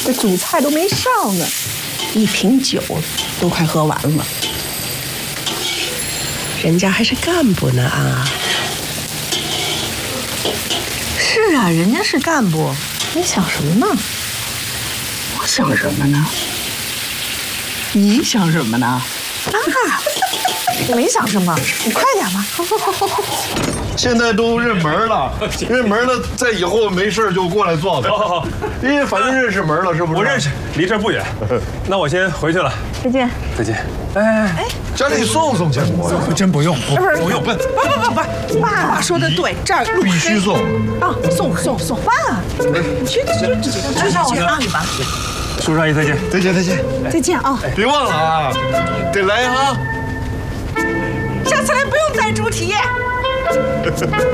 这主菜都没上呢，一瓶酒都快喝完了。 人家还是干部呢啊！ 是啊，人家是干部，你想什么呢？ 我想什么呢？你想什么呢？ 啊，我没想什么，你快点吧。好。 现在都认门了，认门了，在以后没事就过来坐坐。因为反正认识门了，是不是？ 我认识，离这儿不远。那我先回去了。 再见。 再见。哎， 家里送建国， 真不用，不用。 不，爸说的对，这儿必须送啊！送，爸，你去让我让你吧。 叔叔阿姨再见， 再见啊！ 别忘了啊，得来哈。 下次来不用带猪蹄。